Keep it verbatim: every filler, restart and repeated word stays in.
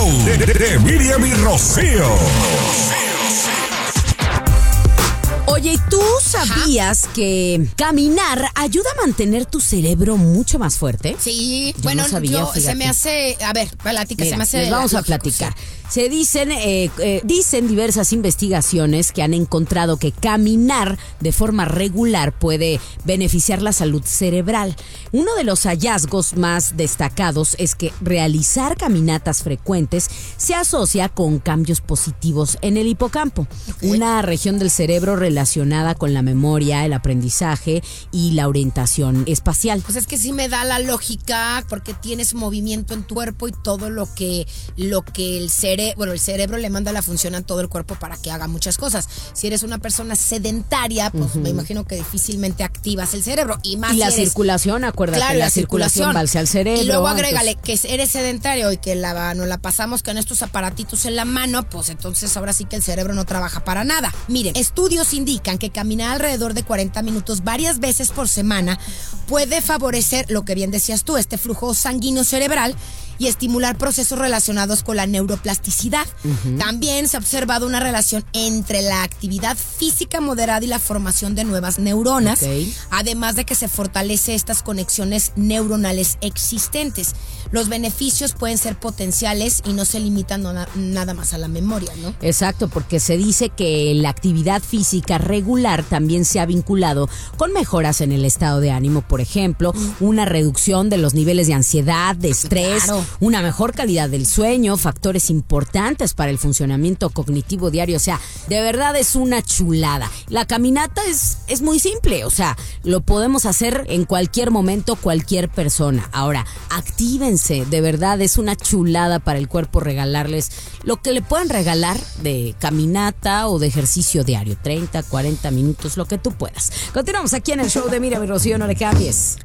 show de, de, de Miriam y Rocío. Oye, ¿tú sabías Ajá. que caminar ayuda a mantener tu cerebro mucho más fuerte? Sí, yo bueno, no sabía, yo, se me hace, a ver, platica, Mira, se me hace. Les vamos la, a platicar. Se dicen, eh, eh, dicen diversas investigaciones que han encontrado que caminar de forma regular puede beneficiar la salud cerebral. Uno de los hallazgos más destacados es que realizar caminatas frecuentes se asocia con cambios positivos en el hipocampo, okay. una región del cerebro relacionada con la memoria, el aprendizaje y la orientación espacial. Pues es que sí me da la lógica porque tienes movimiento en tu cuerpo y todo lo que, lo que el cerebro Bueno, el cerebro le manda la función a todo el cuerpo para que haga muchas cosas. Si eres una persona sedentaria, pues uh-huh. me imagino que difícilmente activas el cerebro. Y más y la si eres, circulación, acuérdate, claro, la, la circulación, circulación va hacia el cerebro. Y luego agrégale entonces, que eres sedentario y que la, nos la pasamos con estos aparatitos en la mano, pues entonces ahora sí que el cerebro no trabaja para nada. Miren, estudios indican que caminar alrededor de cuarenta minutos varias veces por semana puede favorecer, lo que bien decías tú, este flujo sanguíneo cerebral y estimular procesos relacionados con la neuroplasticidad. Uh-huh. También se ha observado una relación entre la actividad física moderada y la formación de nuevas neuronas, okay. además de que se fortalece estas conexiones neuronales existentes. Los beneficios pueden ser potenciales y no se limitan no, nada más a la memoria, ¿no? Exacto, porque se dice que la actividad física regular también se ha vinculado con mejoras en el estado de ánimo, por ejemplo, una reducción de los niveles de ansiedad, de estrés, claro. una mejor calidad del sueño, factores importantes para el funcionamiento cognitivo diario. O sea, de verdad es una chulada. La caminata es, es muy simple, o sea, lo podemos hacer en cualquier momento, cualquier persona. Ahora, actívense, de verdad es una chulada para el cuerpo regalarles lo que le puedan regalar de caminata o de ejercicio diario, treinta, cuarenta minutos, lo que tú puedas. Continuamos aquí en el show de Miriam y Rocío, no le cambies.